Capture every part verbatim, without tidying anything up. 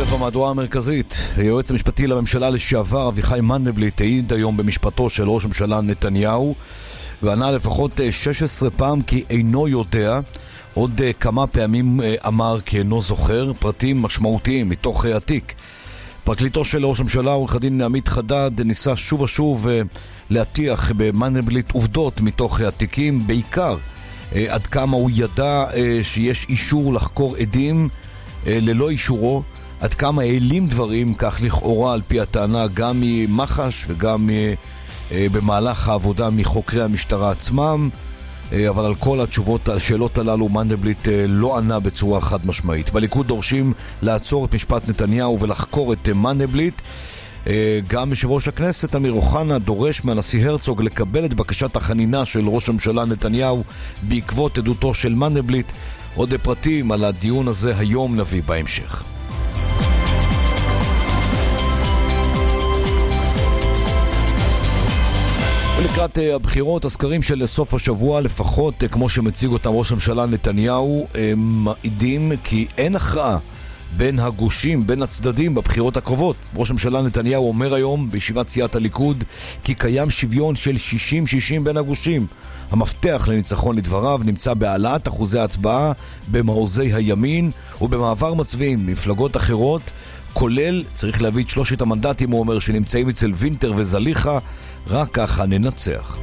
ערב במהדורה המרכזית. היועץ המשפטי לממשלה לשעבר אביחי מנדלבליט העיד היום במשפטו של ראש הממשלה נתניהו וענה לפחות שש עשרה פעם כי אינו יודע. עוד כמה פעמים אמר כי אינו זוכר פרטים משמעותיים מתוך התיק. פרקליטו של ראש הממשלה עורך הדין עמית חדד ניסה שוב ושוב להטיח במנדלבליט עובדות מתוך התיקים, בעיקר עד כמה הוא ידע שיש אישור לחקור עדים ללא אישורו, עד כמה העלים דברים, כך לכאורה על פי הטענה, גם ממח"ש וגם במהלך העבודה מחוקרי המשטרה עצמם. אבל על כל התשובות, השאלות הללו מנדלבליט לא ענה בצורה חד משמעית. בליכוד דורשים לעצור את משפט נתניהו ולחקור את מנדלבליט. גם יושב ראש הכנסת אמיר אוחנה דורש מהנשיא הרצוג לקבל את בקשת החנינה של ראש הממשלה נתניהו בעקבות עדותו של מנדלבליט. עוד פרטים על הדיון הזה היום נביא בהמשך. ולקראת הבחירות, הסקרים של סוף השבוע, לפחות כמו שמציג אותם ראש הממשלה נתניהו, מעידים כי אין הכרעה בין הגושים, בין הצדדים בבחירות הקרובות. ראש הממשלה נתניהו אומר היום בישיבת סיעת הליכוד כי קיים שוויון של שישים שישים בין הגושים. המפתח לניצחון לדבריו נמצא בהעלאת אחוזי ההצבעה במעוזי הימין ובמעבר מצביעים מפלגות אחרות, כולל, צריך להביא את שלושת המנדטים, הוא אומר, שנמצאים אצל וינטר וזליחה, רק ככה ננצח.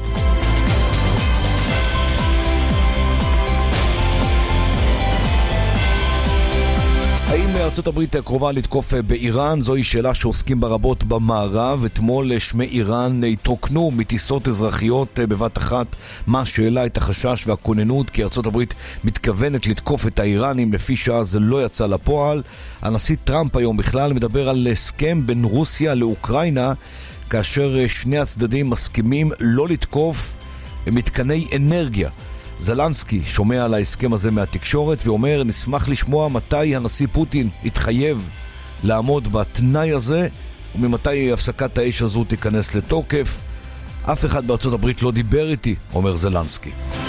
האם ארצות הברית קרובה לתקוף באיראן? זוהי שאלה שעוסקים בה רבות במערב. אתמול שמי איראן התרוקנו מטיסות אזרחיות בבת אחת. מה שאלה את החשש והכוננות כי ארצות הברית מתכוונת לתקוף את האיראנים. לפי שעה זה לא יצא לפועל. הנשיא טראמפ היום בכלל מדבר על הסכם בין רוסיה לאוקראינה, כאשר שני הצדדים מסכימים לא לתקוף מתקני אנרגיה. זלנסקי שומע על ההסכם הזה מהתקשורת ואומר, נשמח לשמוע מתי הנשיא פוטין יתחייב לעמוד בתנאי הזה וממתי הפסקת האש הזו תיכנס לתוקף. אף אחד בארצות הברית לא דיבר איתי, אומר זלנסקי.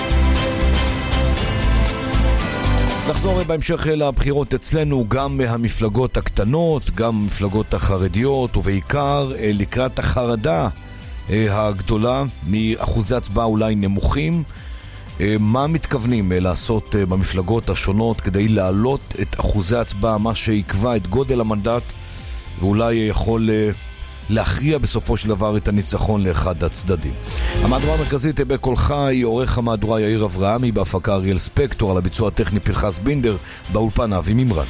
נחזור בהמשך לבחירות אצלנו, גם המפלגות הקטנות, גם המפלגות החרדיות, ובעיקר לקראת החרדה הגדולה מאחוזי הצבעה אולי נמוכים. מה מתכוונים לעשות במפלגות השונות כדי להעלות את אחוזי הצבעה, מה שיקבע את גודל המנדט ואולי יכול להכריע בסופו של דבר את הניצחון לאחד הצדדים. המהדורה המרכזית בקול חי, עורך המהדורה יאיר אברהמי, בהפקה אריאל ספקטור, על הביצוע הטכני פנחס בינדר, באולפן אבי מימרן.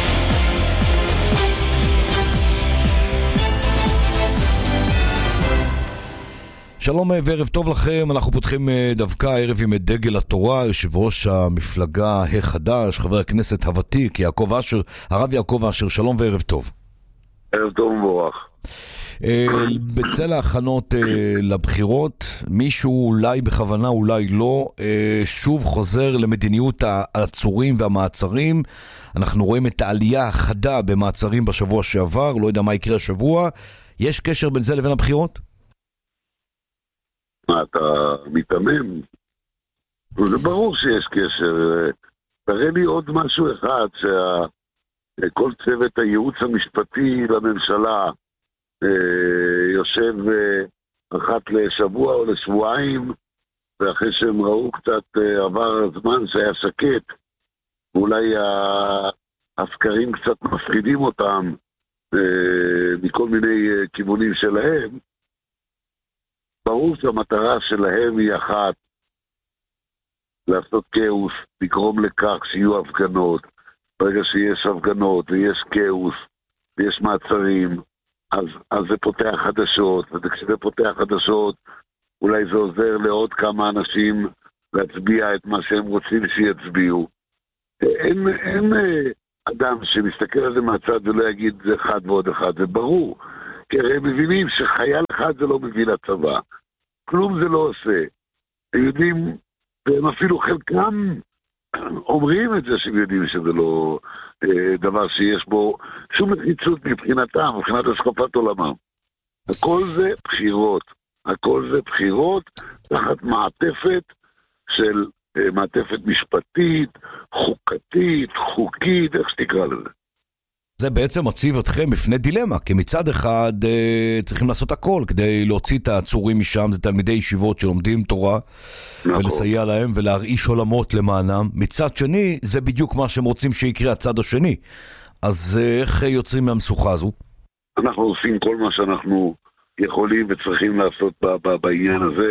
שלום וערב טוב לכם. אנחנו פותחים דווקא הערב עם דגל התורה, יושב ראש המפלגה החדש, חבר הכנסת הוותיק יעקב אשר, הרב יעקב אשר, שלום וערב טוב. ערב טוב ומבורך. בצל ההכנות לבחירות, מישהו אולי בכוונה אולי לא, שוב חוזר למדיניות העצורים והמעצרים. אנחנו רואים את העלייה החדה במעצרים בשבוע שעבר, לא יודע מה יקרה השבוע. יש קשר בין זה לבין הבחירות? מה, אתה מתאמן? זה ברור שיש קשר. תראה לי עוד משהו אחד, שכל צוות הייעוץ המשפטי לממשלה יושב אחת לשבוע או לשבועיים, ואחרי שהם ראו קצת עבר הזמן שהיה שקט, ואולי הסקרים קצת מפחידים אותם מכל מיני כיוונים שלהם, ברור שהמטרה שלהם היא אחת, לעשות כאוס, לגרום לכך שיהיו הפגנות. ברגע שיש הפגנות ויש כאוס ויש מעצרים, אז, אז זה פותח חדשות, וכשזה פותח חדשות, אולי זה עוזר לעוד כמה אנשים להצביע את מה שהם רוצים שיצביעו. אין, אין אדם שמסתכל על זה מהצד ולא יגיד זה אחד ועוד אחד, זה ברור. כי הרי הם מבינים שחייל אחד זה לא מביא לצבא. כלום זה לא עושה. הם יודעים, והם אפילו חלקם אומרים את זה שהם יודעים שזה לא אה, דבר שיש בו שום נחיצות מבחינתם, מבחינת השקפת עולמם. הכל זה בחירות. הכל זה בחירות תחת מעטפת של אה, מעטפת משפטית, חוקתית, חוקית, איך שתקרא לזה. זה בעצם מציב אתכם בפני דילמה, כי מצד אחד אה, צריכים לעשות הכל כדי להוציא את העצורים משם, זה תלמידי ישיבות שלומדים תורה, נכון. ולסייע להם ולהרעיש עולמות למענם. מצד שני, זה בדיוק מה שהם רוצים שיקרה הצד השני. אז אה, איך יוצרים מהמסוכה הזו? אנחנו עושים כל מה שאנחנו יכולים וצריכים לעשות ב- ב- בעניין הזה,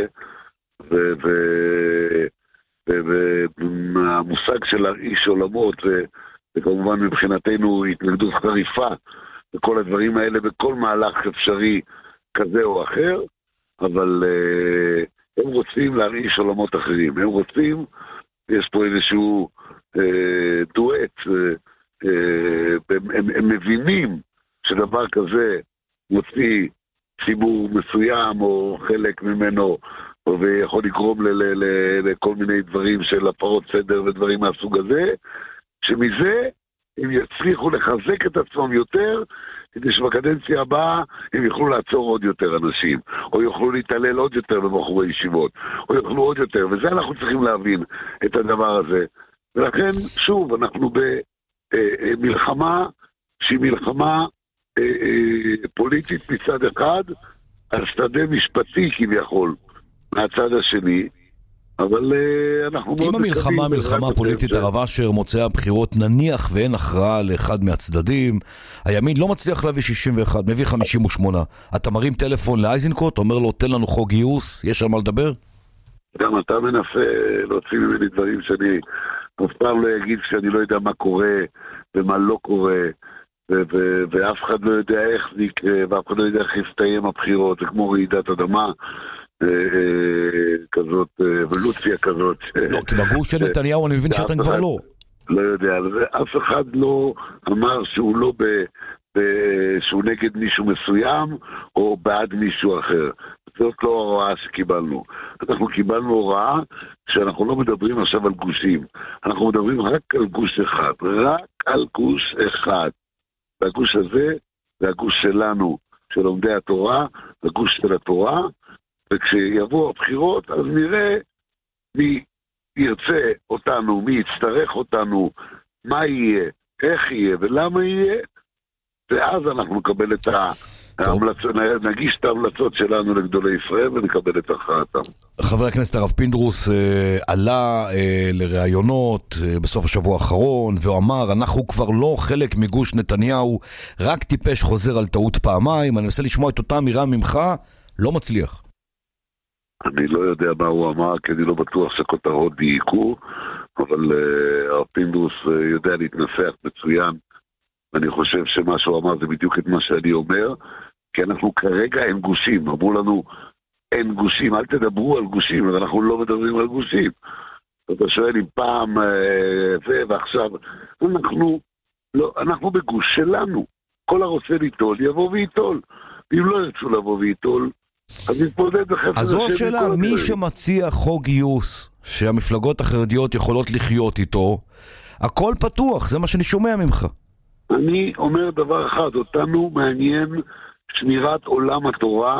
והמושג של להרעיש עולמות, ו- וכמובן מבחינתנו התנגדות חריפה וכל הדברים האלה בכל מהלך אפשרי כזה או אחר, אבל uh, הם רוצים להרעיש עולמות אחרים, הם רוצים, יש פה איזשהו uh, דואט, uh, uh, הם, הם, הם מבינים שדבר כזה מוציא ציבור מסוים או חלק ממנו, ויכול לגרום ל- ל- ל- לכל מיני דברים של הפרות סדר ודברים מהסוג הזה, שמזה הם יצליחו לחזק את עצמם יותר, כדי שבקדנציה הבאה הם יוכלו לעצור עוד יותר אנשים, או יוכלו להתעלל עוד יותר בבחורי ישיבות, או יוכלו עוד יותר, וזה אנחנו צריכים להבין את הדבר הזה. ולכן, שוב, אנחנו במלחמה שהיא מלחמה פוליטית מצד אחד, על שדה משפטי כביכול מהצד השני, אבל uh, אנחנו מאוד... אם המלחמה, מלחמה פוליטית, ש... הרב אשר, מוצאי הבחירות, נניח ואין הכרעה לאחד מהצדדים, הימין לא מצליח להביא שישים ואחת, מביא חמישים ושמונה. אתה מרים טלפון לאיזנקוט, אומר לו, תן לנו חוק גיוס, יש על מה לדבר? גם אתה מנסה להוציא ממני דברים שאני אף פעם לא אגיד שאני לא יודע מה קורה ומה לא קורה, ו- ו- ואף אחד לא יודע איך זה יקרה, ואף אחד לא יודע איך יסתיים הבחירות, זה כמו רעידת אדמה, כזאת, אבולוציה כזאת. לא, כי בגוש של נתניהו אני מבין שאתם כבר לא. לא יודע, אף אחד לא אמר שהוא לא ב... שהוא נגד מישהו מסוים או בעד מישהו אחר. זאת לא ההוראה שקיבלנו. אנחנו קיבלנו הוראה שאנחנו לא מדברים עכשיו על גושים. אנחנו מדברים רק על גוש אחד. רק על גוש אחד. והגוש הזה זה הגוש שלנו, של לומדי התורה, הגוש של התורה, וכשיבואו הבחירות, אז נראה מי ירצה אותנו, מי יצטרך אותנו, מה יהיה, איך יהיה ולמה יהיה, ואז אנחנו נקבל את ההמלצות, נגיש את ההמלצות שלנו לגדולי ישראל ונקבל את הכרעתם. חבר הכנסת הרב פינדרוס אה, עלה אה, לראיונות אה, בסוף השבוע האחרון ואמר, אנחנו כבר לא חלק מגוש נתניהו, רק טיפש חוזר על טעות פעמיים. אני מנסה לשמוע את אותה אמירה ממך, לא מצליח. אני לא יודע מה הוא אמר, כי אני לא בטוח שכותרות דייקו, אבל uh, הרב פינדרוס uh, יודע להתנסח מצוין, ואני חושב שמה שהוא אמר זה בדיוק את מה שאני אומר, כי אנחנו כרגע אין גושים, אמרו לנו אין גושים, אל תדברו על גושים, אבל אנחנו לא מדברים על גושים. אתה שואל אם פעם uh, זה ועכשיו, אנחנו, לא, אנחנו בגוש שלנו, כל הרוצה ליטול יבוא ויטול, ואם לא ירצו לבוא ויטול, אז נתמודד בחפץ. אז זו השאלה, מי שמציע חוק גיוס שהמפלגות החרדיות יכולות לחיות איתו, הכל פתוח, זה מה שאני שומע ממך. אני אומר דבר אחד, אותנו מעניין שמירת עולם התורה,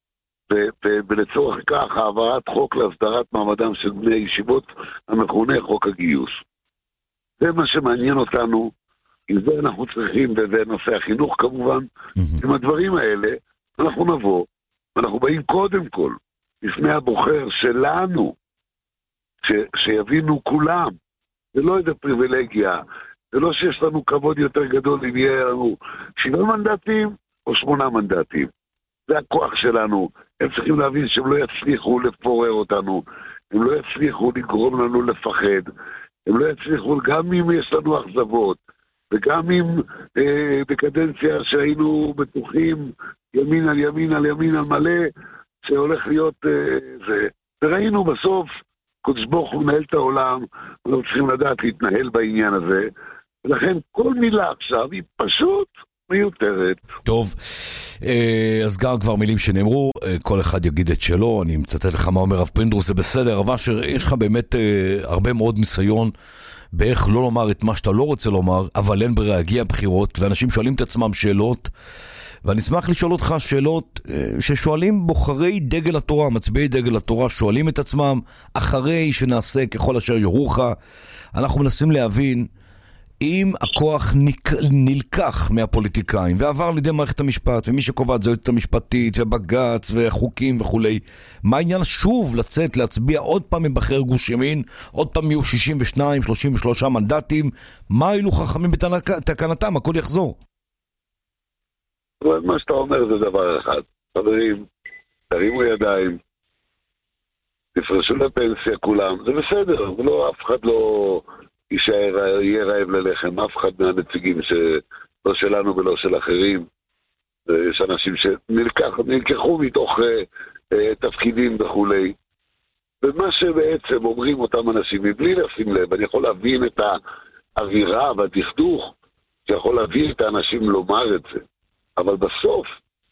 ולצורך כך העברת חוק להסדרת מעמדם של בני ישיבות המכונה חוק הגיוס. זה מה שמעניין אותנו, עם זה אנחנו צריכים, ונושא החינוך כמובן, עם הדברים האלה אנחנו נבוא, אנחנו באים קודם כל לפני הבוחר שלנו, ש, שיבינו כולם, זה לא איזה פריבילגיה, זה לא שיש לנו כבוד יותר גדול אם יהיה לנו שבעה מנדטים או שמונה מנדטים. זה הכוח שלנו, הם צריכים להבין שהם לא יצליחו לפורר אותנו, הם לא יצליחו לגרום לנו לפחד, הם לא יצליחו, גם אם יש לנו אכזבות, וגם אם אה, בקדנציה שהיינו בטוחים ימין על ימין על ימין על מלא, שהולך להיות אה, זה. וראינו בסוף, קודש ברוך הוא מנהל את העולם, אנחנו צריכים לדעת להתנהל בעניין הזה, ולכן כל מילה עכשיו היא פשוט מיותרת. טוב, אז גם כבר מילים שנאמרו, כל אחד יגיד את שלו, אני מצטט לך מה אומר רב פינדרוס, זה בסדר, רב אשר, יש לך באמת הרבה מאוד ניסיון באיך לא לומר את מה שאתה לא רוצה לומר, אבל אין ברירה, הגיע בחירות, ואנשים שואלים את עצמם שאלות, ואני אשמח לשאול אותך שאלות ששואלים בוחרי דגל התורה, מצביעי דגל התורה, שואלים את עצמם, אחרי שנעשה ככל אשר יורוך, אנחנו מנסים להבין, אם הכוח נלקח מהפוליטיקאים ועבר לידי מערכת המשפט, ומי שקובע את זה היועצת המשפטית ובג"ץ וחוקים וכולי, מה העניין שוב לצאת להצביע עוד פעם מבחר גוש ימין, עוד פעם יהיו שישים ושניים שלושים ושלושה מנדטים? מה אילו חכמים בתקנתם? הכל יחזור. מה שאתה אומר זה דבר אחד. חברים, תרימו ידיים, תפרשו לפנסיה כולם, זה בסדר, ולא, אף אחד לא יישאר, יהיה רעב ללחם, אף אחד מהנציגים שלא שלנו ולא של אחרים. יש אנשים שנלקחו מתוך אה, אה, תפקידים וכולי. ומה שבעצם אומרים אותם אנשים, מבלי לשים לב, אני יכול להבין את האווירה והדכדוך, שיכול להבין את האנשים לומר את זה. אבל בסוף,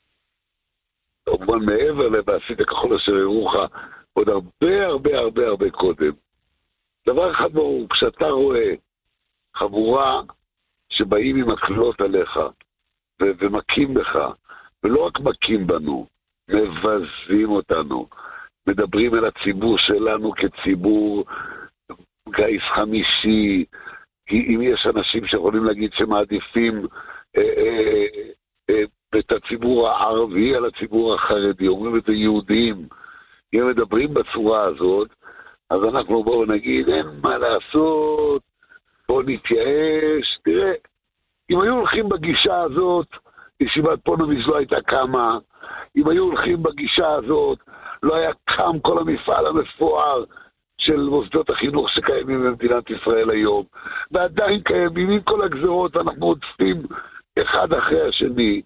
כמובן מעבר לבעשית ככל אשר ירוך, עוד הרבה הרבה הרבה הרבה קודם. דבר אחד ברור, כשאתה רואה חבורה שבאים עם הקלות עליך ו- ומקים בך, ולא רק מקים בנו, מבזים אותנו, מדברים אל הציבור שלנו כציבור גיס חמישי, אם יש אנשים שיכולים להגיד שמעדיפים אה, אה, אה, את הציבור הערבי על הציבור החרדי, אומרים את היהודים, אם מדברים בצורה הזאת, אז אנחנו בואו נגיד, אין מה לעשות, בואו נתייאש. תראה, אם היו הולכים בגישה הזאת, ישיבת פונוביץ' לא הייתה קמה, אם היו הולכים בגישה הזאת, לא היה קם כל המפעל המפואר של מוסדות החינוך שקיימים במדינת ישראל היום, ועדיין קיימים עם כל הגזרות, אנחנו עוצבים אחד אחרי השני,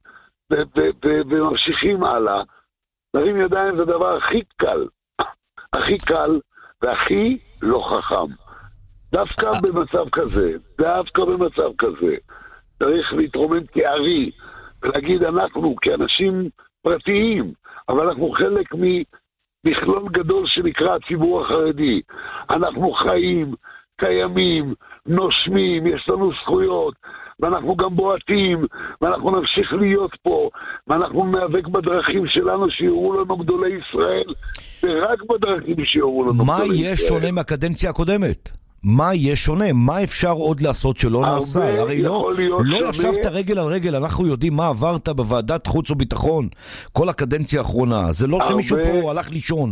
וממשיכים הלאה. נרים ידיים זה הדבר הכי קל, הכי קל והכי לא חכם. דווקא במצב כזה, דווקא במצב כזה, צריך להתרומם כארי, ולהגיד אנחנו כאנשים פרטיים, אבל אנחנו חלק ממכלול גדול שנקרא הציבור החרדי. אנחנו חיים, קיימים, נושמים, יש לנו זכויות, ואנחנו גם בועטים, ואנחנו נמשיך להיות פה, ואנחנו נאבק בדרכים שלנו שיורו לנו גדולי ישראל, ורק בדרכים שיורו לנו גדולי ישראל. מה יהיה שונה מהקדנציה הקודמת? מה יהיה שונה? מה אפשר עוד לעשות שלא נעשה? הרי לא, לא ישבת רגל על רגל, אנחנו יודעים מה עברת בוועדת חוץ וביטחון כל הקדנציה האחרונה. זה לא שמישהו פה הלך לישון.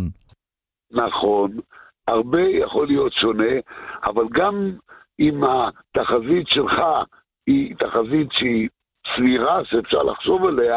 נכון, הרבה יכול להיות שונה, אבל גם אם התחזית שלך היא תחזית שהיא סבירה שאפשר לחשוב עליה,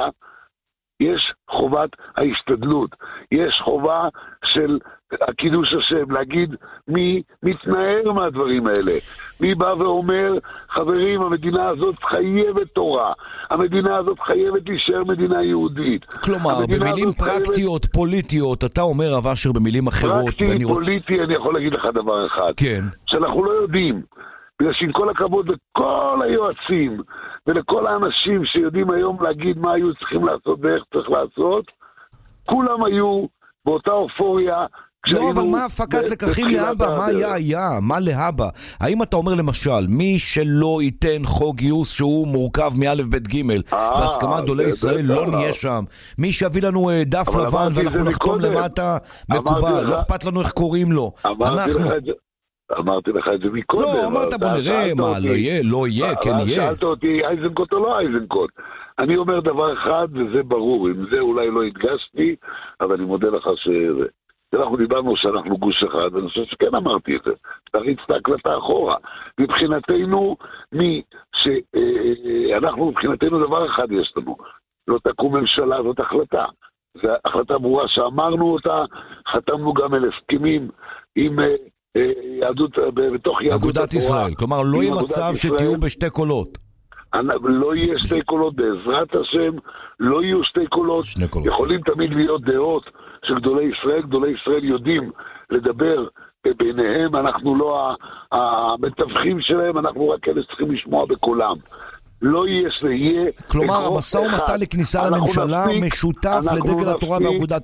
יש חובת ההשתדלות, יש חובה של הקידוש השם, להגיד מי מתנער מהדברים האלה, מי בא ואומר, חברים, המדינה הזאת חייבת תורה, המדינה הזאת חייבת להישאר מדינה יהודית. כלומר, במילים פרקטיות, חייבת... פוליטיות, אתה אומר רב אשר במילים אחרות. פרקטי, פוליטי, רוצ... אני יכול להגיד לך דבר אחד, כן. שאנחנו לא יודעים, בגלל שעם כל הכבוד לכל היועצים ולכל האנשים שיודעים היום להגיד מה היו צריכים לעשות ואיך צריך לעשות, כולם היו באותה אופוריה. לא, אבל מה הפקת לקחים להבא? מה היה היה? מה להבא? האם אתה אומר למשל, מי שלא ייתן חוק גיוס שהוא מורכב מאלף בית ג' בהסכמת גדולי ישראל, לא נהיה שם. מי שיביא לנו דף לבן ואנחנו נחתום למטה, מקובל, לא אכפת לנו איך קוראים לו. אנחנו... אמרתי לך את זה מקודם. לא, אמרת בוא נראה, מה, לא יהיה, לא יהיה, כן יהיה. שאלת אותי אייזנקוט או לא אייזנקוט. אני אומר דבר אחד, וזה ברור, עם זה אולי לא הדגשתי, אבל אני מודה לך שזה. אנחנו דיברנו שאנחנו גוש אחד, ואני חושב שכן אמרתי את זה. תריץ את ההקלטה אחורה. מבחינתנו, מי שאנחנו, מבחינתנו דבר אחד יש לנו. לא תקום ממשלה, זאת החלטה. זו החלטה ברורה שאמרנו אותה, חתמנו גם על הסכמים עם... יהדות, בתוך יהדות אגודת ישראל, כלומר לא יהיה מצב שתהיו בשתי קולות. לא יהיה שתי קולות, בעזרת השם, לא יהיו שתי קולות, יכולים תמיד להיות דעות של גדולי ישראל, גדולי ישראל יודעים לדבר ביניהם, אנחנו לא המתווכים שלהם, אנחנו רק אלה שצריכים לשמוע בקולם. לא יהיה שיהיה... כלומר, המשא ומתן לכניסה לממשלה משותף לדגל התורה ואגודת